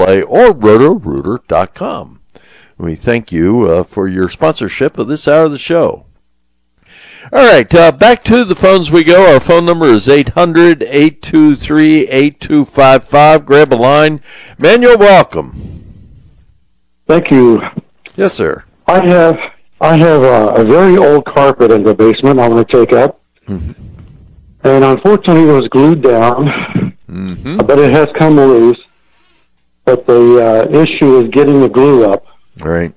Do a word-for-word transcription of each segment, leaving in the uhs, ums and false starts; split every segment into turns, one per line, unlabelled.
Display or roto rooter dot com. We thank you uh, for your sponsorship of this hour of the show. All right, uh, back to the phones we go. Our phone number is eight hundred, eight two three, eight two five five. Grab a line. Manuel, welcome.
Thank you.
Yes, sir.
I have I have a, a very old carpet in the basement I'm going to take up. Mm-hmm. And unfortunately, it was glued down. Mm-hmm. But it has come loose. But the uh, issue is getting the glue up.
All right.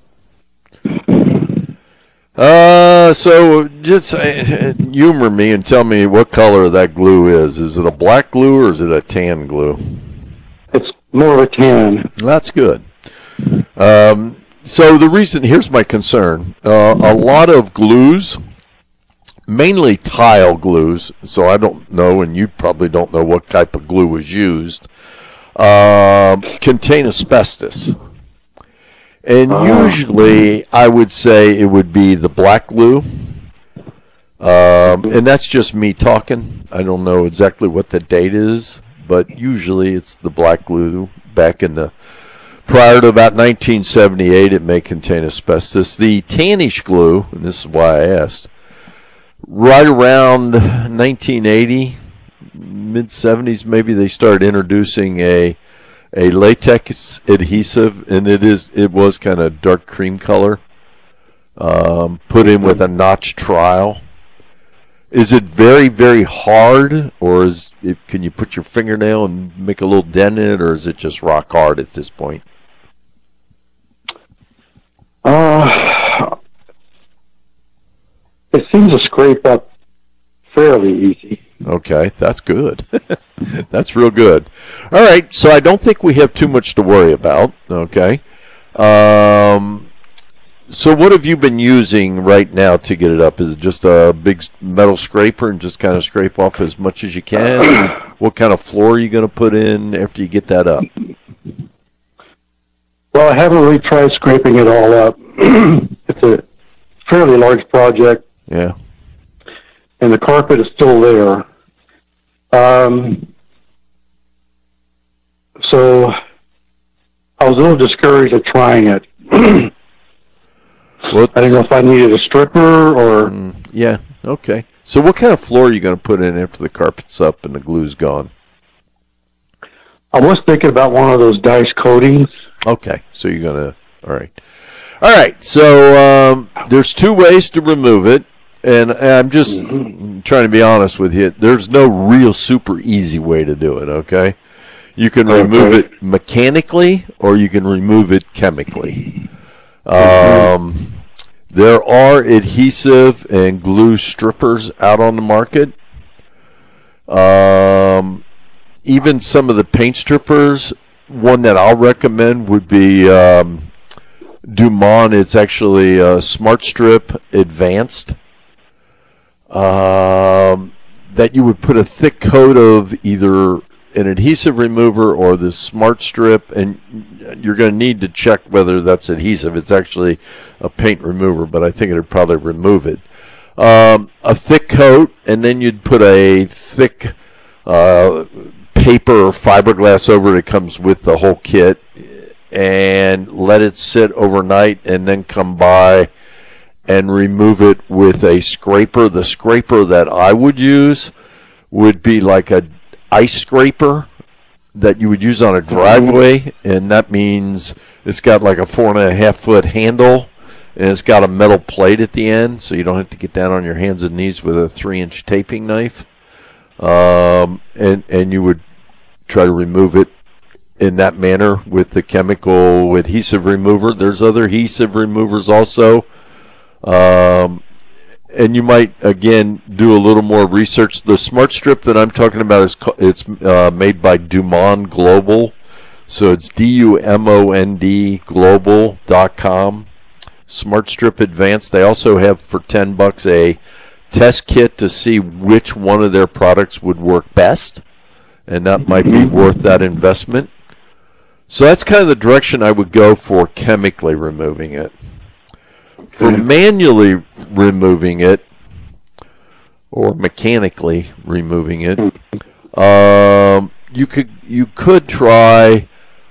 Uh, so just uh, humor me and tell me what color that glue is. Is it a black glue or is it a tan glue?
It's more of a tan.
That's good. Um, so the reason, here's my concern. Uh, a lot of glues, mainly tile glues, so I don't know, and you probably don't know what type of glue was used, uh, contain asbestos. And uh, usually, I would say it would be the black glue. Um, and that's just me talking. I don't know exactly what the date is, but usually it's the black glue. Back in the, prior to about nineteen seventy-eight, it may contain asbestos. The tannish glue, and this is why I asked, right around nineteen eighty, mid seventies, maybe they started introducing a a latex adhesive, and it is it was kind of dark cream color, um, put in with a notch trowel. Is it very, very hard, or is it, can you put your fingernail and make a little dent in it, or is it just rock hard at this point?
Uh, it seems to scrape up fairly easy.
Okay, that's good. That's real good. All right, so I don't think we have too much to worry about, okay? Um, so what have you been using right now to get it up? Is it just a big metal scraper and just kind of scrape off as much as you can? What kind of floor are you going to put in after you get that up?
Well, I haven't really tried scraping it all up. It's a fairly large project.
Yeah.
And the carpet is still there. Um, so I was a little discouraged at trying it.
Well,
I didn't know if I needed a stripper or...
Mm, yeah, okay. So what kind of floor are you going to put in after the carpet's up and the glue's gone?
I was thinking about one of those dice coatings.
Okay, so you're going to... All right. All right, so um, there's two ways to remove it. And I'm just mm-hmm. trying to be honest with you. There's no real super easy way to do it, okay? You can okay. remove it mechanically or you can remove it chemically. Mm-hmm. Um, there are adhesive and glue strippers out on the market. Um, even some of the paint strippers, one that I'll recommend would be um, Dumont. It's actually a Smart Strip Advanced. Um, that you would put a thick coat of either an adhesive remover or the Smart Strip, and you're going to need to check whether that's adhesive. It's actually a paint remover, but I think it would probably remove it. Um, a thick coat, and then you'd put a thick uh, paper or fiberglass over it. It comes with the whole kit, and let it sit overnight, and then come by and remove it with a scraper. The scraper that I would use would be like a ice scraper that you would use on a driveway, and that means it's got like a four and a half foot handle, and it's got a metal plate at the end, so you don't have to get down on your hands and knees with a three inch taping knife. Um, and and you would try to remove it in that manner with the chemical adhesive remover. There's other adhesive removers also. Um, and you might, again, do a little more research. The Smart Strip that I'm talking about is it's uh, made by Dumont Global. So it's D U M O N D global dot com. Smart Strip Advanced. They also have for ten bucks a test kit to see which one of their products would work best, and that might be worth that investment. So that's kind of the direction I would go for chemically removing it. For manually removing it, or mechanically removing it, um, you could you could try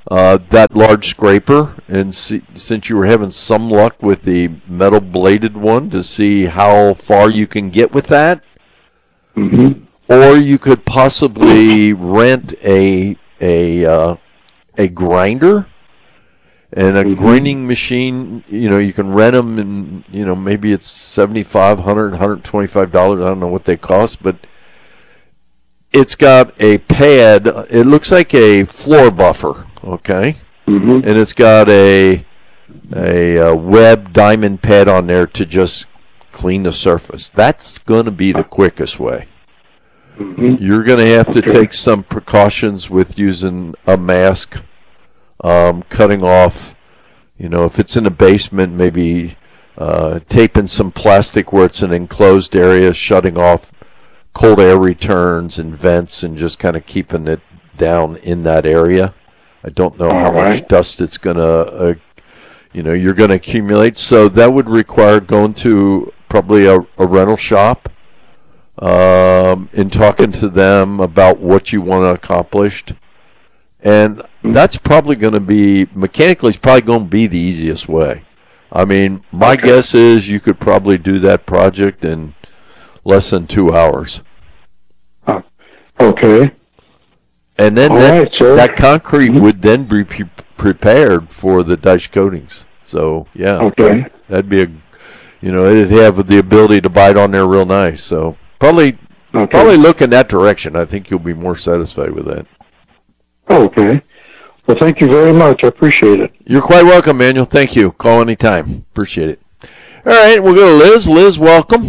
uh, that large scraper, and see, since you were having some luck with the metal bladed one, to see how far you can get with that.
Mm-hmm.
Or you could possibly rent a a uh, a grinder and a
Mm-hmm.
grinding machine. You know, you can rent them, and you know maybe it's seventy-five, one hundred, one hundred twenty-five dollars. I don't know what they cost, but it's got a pad. It looks like a floor buffer, okay,
Mm-hmm.
and it's got a a, uh web diamond pad on there to just clean the surface. That's going to be the quickest way.
Mm-hmm.
You're going to have to
Okay.
take some precautions with using a mask, um, cutting off, you know, if it's in a basement, maybe uh, taping some plastic where it's an enclosed area, shutting off cold air returns and vents, and just kind of keeping it down in that area. I don't know how
All
much
right.
dust it's going to, uh, you know, you're going to accumulate. So that would require going to probably a, a rental shop, um, and talking to them about what you want accomplished. And that's probably going to be, mechanically, it's probably going to be the easiest way. I mean, my
Okay.
guess is you could probably do that project in less than two hours.
Uh, okay.
And then
All
that,
right, sir.
that concrete
Mhm.
would then be pre- prepared for the Dutch coatings. So, yeah,
Okay.
that'd be a, you know, it'd have the ability to bite on there real nice. So, probably,
Okay.
probably look in that direction. I think you'll be more satisfied with that.
Okay. Well, thank you very much. I appreciate it.
You're quite welcome, Manuel. Thank you. Call anytime. Appreciate it. All right, we'll go to Liz. Liz, welcome.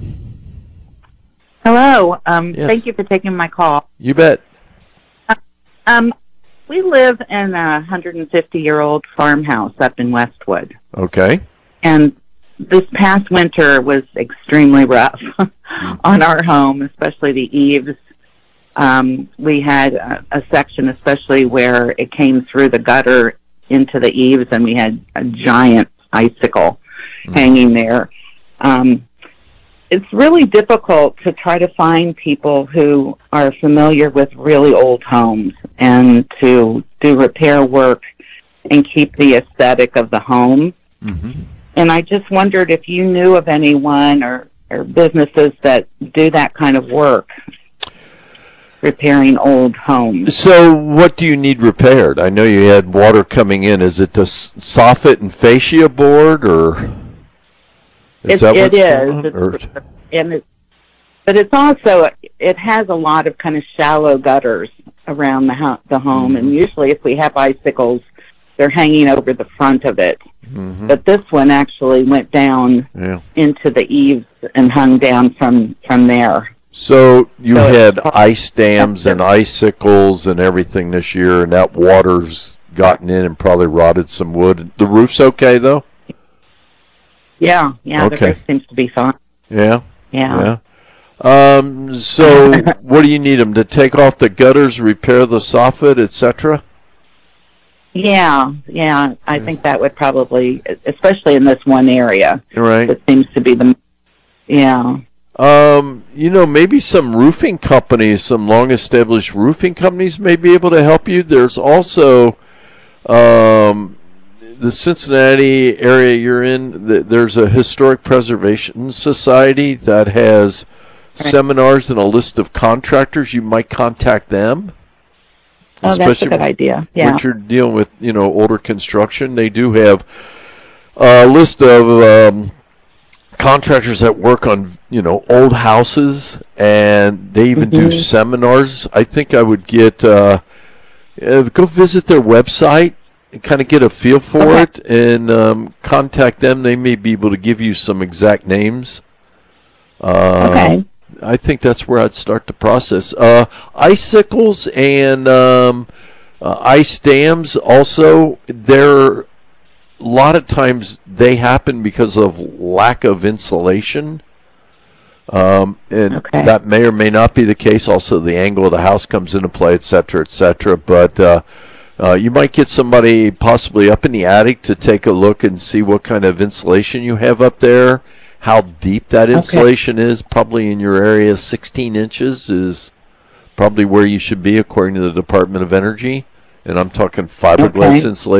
Hello. Um,
Yes.
Thank you for taking my call.
You bet.
Um, we live in a one hundred fifty-year-old farmhouse up in Westwood,
Okay.
and this past winter was extremely rough on our home, especially the eaves. Um, we had a, a section, especially where it came through the gutter into the eaves, and we had a giant icicle
Mm.
hanging there. Um, it's really difficult to try to find people who are familiar with really old homes and to do repair work and keep the aesthetic of the home.
Mm-hmm.
And I just wondered if you knew of anyone or, or businesses that do that kind of work, repairing old homes.
So, what do you need repaired? I know you had water coming in. Is it the s- soffit and fascia board, or is
It,
that
it
what's
is,
going on? Or-
It's- and it, but it's also, it has a lot of kind of shallow gutters around the, ho- the home, and usually if we have icicles, they're hanging over the front of it.
Mhm.
But this one actually went down
Yeah.
into the eaves and hung down from, from there.
So you
So
had
it's-
ice dams and icicles and everything this year, and that water's gotten in and probably rotted some wood. The roof's okay though?
Yeah, yeah,
Okay.
the roof seems to be fine.
Yeah.
Yeah.
Yeah. Um. So, what do you need them to take off the gutters, repair the soffit, et cetera?
Yeah, yeah, I think that would probably, especially in this one area,
Right.
it seems to be the, yeah.
Um, you know, maybe some roofing companies, some long-established roofing companies may be able to help you. There's also um, the Cincinnati area you're in. th- There's a historic preservation society that has seminars and a list of contractors. You might contact them.
Oh, that's a
Especially
good idea, yeah.
When you're dealing with, you know, older construction, they do have a list of um, contractors that work on, you know, old houses, and they even do
Mhm.
seminars. I think I would get uh, uh, go visit their website and kind of get a feel for
Okay.
it, and um, contact them. They may be able to give you some exact names. Uh,
Okay.
I think that's where I'd start the process. Uh, icicles and um, uh, ice dams also, they're a lot of times they happen because of lack of insulation. Um, and
Okay.
that may or may not be the case. Also, the angle of the house comes into play, et cetera, et cetera. But uh, uh, you might get somebody possibly up in the attic to take a look and see what kind of insulation you have up there. How deep that insulation is, probably in your area, sixteen inches is probably where you should be according to the Department of Energy. and I'm talking fiberglass
Okay.
insulation.